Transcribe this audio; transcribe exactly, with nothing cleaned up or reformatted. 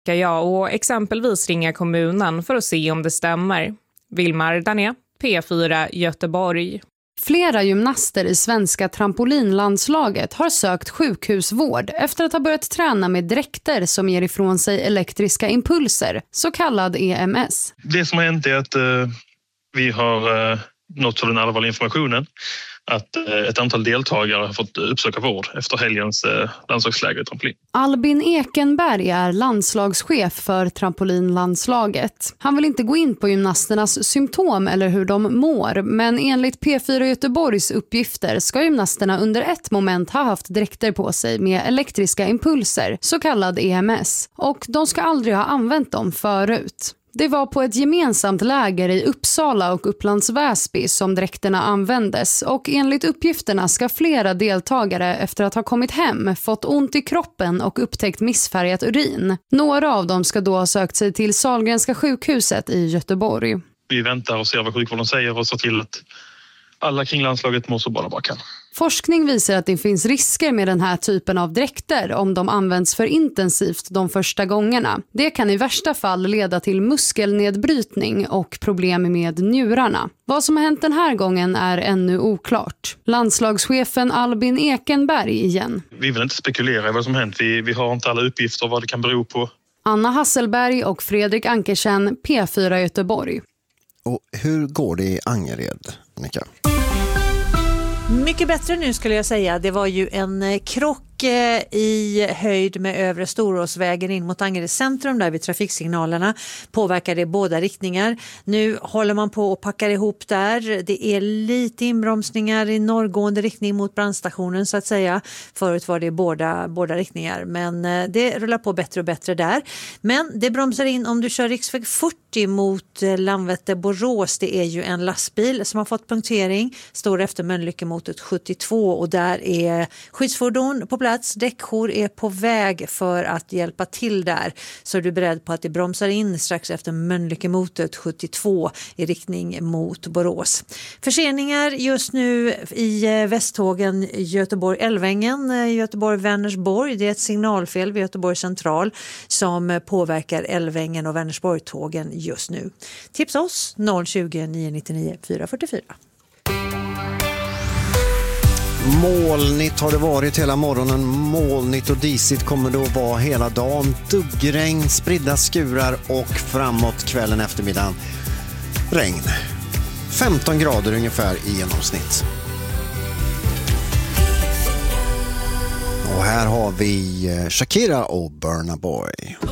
Kan jag och exempelvis ringa kommunen för att se om det stämmer. Vilmar Dané, P fyra Göteborg. Flera gymnaster i svenska trampolinlandslaget har sökt sjukhusvård efter att ha börjat träna med dräkter som ger ifrån sig elektriska impulser, så kallad E M S. Det som har hänt är att uh, vi har uh, nått av den allvarliga informationen att uh, ett antal deltagare har fått uppsöka vård efter helgens uh, landslagsläger i trampolin. Albin Ekenberg är landslagschef för trampolinlandslaget. Han vill inte gå in på gymnasternas symptom eller hur de mår, men enligt P fyra Göteborgs uppgifter ska gymnasterna under ett moment ha haft dräkter på sig med elektriska impulser, så kallad E M S, och de ska aldrig ha använt dem förut. Det var på ett gemensamt läger i Uppsala och Upplands Väsby som dräkterna användes, och enligt uppgifterna ska flera deltagare efter att ha kommit hem fått ont i kroppen och upptäckt missfärgat urin. Några av dem ska då ha sökt sig till Sahlgrenska sjukhuset i Göteborg. Vi väntar och ser vad sjukvården säger och ser till att alla kring landslaget mår så bra de bara kan. Forskning visar att det finns risker med den här typen av dräkter om de används för intensivt de första gångerna. Det kan i värsta fall leda till muskelnedbrytning och problem med njurarna. Vad som har hänt den här gången är ännu oklart. Landslagschefen Albin Ekenberg igen. Vi vill inte spekulera i vad som har hänt. Vi, vi har inte alla uppgifter vad det kan bero på. Anna Hasselberg och Fredrik Ankersen, P fyra Göteborg. Och hur går det i Angered, Annika? Mycket bättre nu skulle jag säga. Det var ju en krock i höjd med övre Storåsvägen in mot Angered centrum där vid trafiksignalerna. Påverkar det båda riktningar. Nu håller man på och packar ihop där. Det är lite inbromsningar i norrgående riktning mot brandstationen så att säga. Förut var det båda, båda riktningar, men det rullar på bättre och bättre där. Men det bromsar in om du kör riksväg fyrtio mot Landvetter-Borås. Det är ju en lastbil som har fått punktering. Står efter Mölnlycke mot ett sjuttiotvå och där är skyddsfordon på plats. Däckjour är på väg för att hjälpa till där. Så är du beredd på att det bromsar in strax efter Mölnlycke-motet sjuttiotvå i riktning mot Borås. Förseningar just nu i västtågen Göteborg-Älvängen, Göteborg-Vänersborg. Det är ett signalfel vid Göteborg central som påverkar Älvängen och Vänersborg-tågen just nu. Tipsa oss noll tjugo, nio nittionio, fyra fyrtiofyra. Molnigt har det varit hela morgonen, molnigt och disigt kommer det att vara hela dagen. Duggregn, spridda skurar och framåt kvällen eftermiddagen regn. femton grader ungefär i genomsnitt. Och här har vi Shakira och Burna Boy.